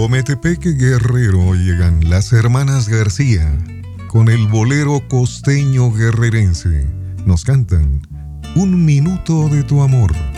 Ometepeque, Guerrero, llegan las hermanas García con el bolero costeño guerrerense. Nos cantan Un minuto de tu amor.